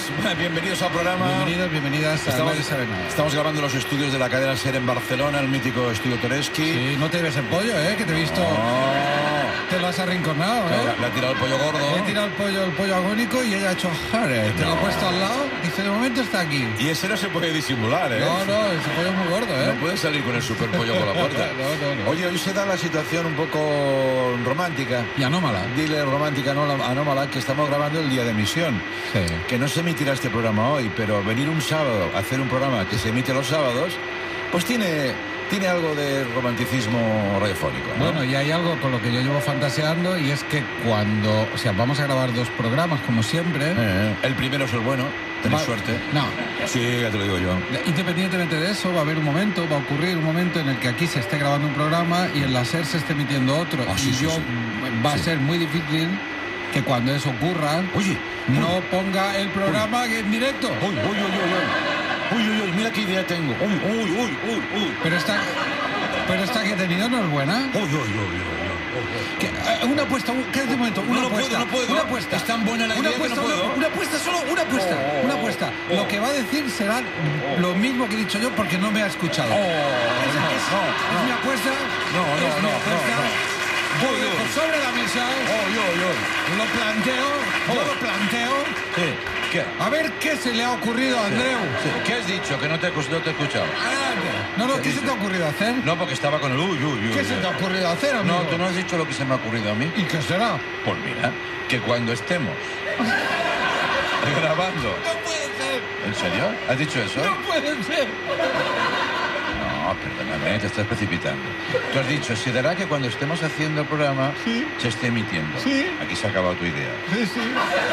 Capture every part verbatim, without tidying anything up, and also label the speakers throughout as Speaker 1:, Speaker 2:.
Speaker 1: bienvenidos al programa.
Speaker 2: Bienvenidos, bienvenidas a
Speaker 1: Estamos,
Speaker 2: Nadie Sabe Nada.
Speaker 1: estamos grabando los estudios de la cadena SER en Barcelona, el mítico estudio Toreski.
Speaker 2: Sí, no te ves el pollo, ¿eh? Que te he visto...
Speaker 1: No.
Speaker 2: Te lo has arrinconado, ¿eh?
Speaker 1: Le, le ha tirado el pollo gordo.
Speaker 2: Le he tirado el pollo, el pollo agónico y ella ha hecho... Jare, te
Speaker 1: No.
Speaker 2: lo he puesto al lado. Dice, de momento está aquí.
Speaker 1: Y ese no se puede disimular, ¿eh?
Speaker 2: No, no, ese pollo es muy gordo, ¿eh?
Speaker 1: No puede salir con el super pollo por la puerta.
Speaker 2: No, no, no.
Speaker 1: Oye, hoy se da la situación un poco romántica.
Speaker 2: Y anómala.
Speaker 1: Dile romántica, no anómala, que estamos grabando el día de emisión.
Speaker 2: Sí.
Speaker 1: Que no se emitirá este programa hoy, pero venir un sábado a hacer un programa que se emite los sábados, pues tiene, tiene algo de romanticismo radiofónico, ¿no?
Speaker 2: Bueno, y hay algo con lo que yo llevo fantaseando y es que cuando... O sea, vamos a grabar dos programas, como siempre.
Speaker 1: Eh, el primero es el bueno, tenéis
Speaker 2: Va-
Speaker 1: suerte.
Speaker 2: No.
Speaker 1: Sí, ya te lo digo yo.
Speaker 2: Independientemente de eso, va a haber un momento, va a ocurrir un momento en el que aquí se esté grabando un programa y en la SER se esté emitiendo otro.
Speaker 1: Ah, sí,
Speaker 2: y
Speaker 1: sí,
Speaker 2: yo
Speaker 1: sí.
Speaker 2: va
Speaker 1: Sí.
Speaker 2: a ser muy difícil que cuando eso ocurra
Speaker 1: Oye,
Speaker 2: no ponga el programa en directo.
Speaker 1: uy, uy, uy, uy, uy, uy, uy, uy, mira qué idea tengo. Uy, uy, uy, uy, uy.
Speaker 2: Pero esta, pero esta que he tenido no es buena.
Speaker 1: Uy, uy, uy, uy, uy.
Speaker 2: Que, eh, una apuesta, un, ¿qué hace un momento? Una
Speaker 1: No, no puedo,
Speaker 2: apuesta,
Speaker 1: no puedo.
Speaker 2: una apuesta.
Speaker 1: Es tan buena la
Speaker 2: una
Speaker 1: idea que
Speaker 2: apuesta,
Speaker 1: no puedo.
Speaker 2: Una, una apuesta, solo una apuesta,
Speaker 1: Oh,
Speaker 2: una apuesta.
Speaker 1: oh.
Speaker 2: Lo que va a decir será lo mismo que he dicho yo porque no me ha escuchado.
Speaker 1: Oh,
Speaker 2: es,
Speaker 1: no,
Speaker 2: es-
Speaker 1: no,
Speaker 2: es
Speaker 1: no.
Speaker 2: mi apuesta.
Speaker 1: No, no,
Speaker 2: es mi
Speaker 1: no,
Speaker 2: apuesta.
Speaker 1: no, no.
Speaker 2: Yo
Speaker 1: Uy,
Speaker 2: lo dejo
Speaker 1: uy.
Speaker 2: sobre la mesa.
Speaker 1: Uy, uy, uy.
Speaker 2: Lo planteo, yo
Speaker 1: Oh.
Speaker 2: lo planteo.
Speaker 1: Sí, ¿qué?
Speaker 2: A ver qué se le ha ocurrido a Andreu.
Speaker 1: Sí. ¿Qué has dicho? Que no te, no te he escuchado.
Speaker 2: Adelante. No, no,
Speaker 1: ¿Qué
Speaker 2: ¿qué se
Speaker 1: dices?
Speaker 2: te ha ocurrido hacer?
Speaker 1: No, porque estaba con el uy, uy, uy.
Speaker 2: ¿Qué se te ha ocurrido hacer, amigo?
Speaker 1: No, tú no has dicho lo que se me ha ocurrido a mí.
Speaker 2: ¿Y qué será?
Speaker 1: Pues mira, que cuando estemos grabando...
Speaker 2: No puede ser.
Speaker 1: ¿En serio? ¿Has dicho eso?
Speaker 2: No puede ser.
Speaker 1: No, perdóname, te estás precipitando. Tú has dicho, se dará que cuando estemos haciendo el programa
Speaker 2: Sí.
Speaker 1: se esté emitiendo.
Speaker 2: Sí.
Speaker 1: Aquí se ha acabado tu idea.
Speaker 2: Sí, sí.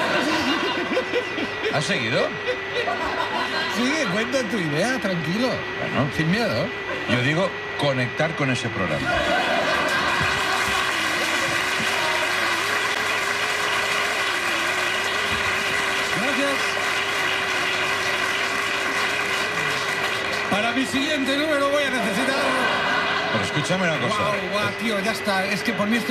Speaker 1: ¿Has seguido?
Speaker 2: Sigue, cuenta tu idea, tranquilo.
Speaker 1: Bueno,
Speaker 2: Sin miedo.
Speaker 1: yo digo conectar con ese programa.
Speaker 2: Gracias. Para mi siguiente número voy a necesitar...
Speaker 1: Pero escúchame una cosa.
Speaker 2: Guau, guau, tío, ya está. Es que por mí este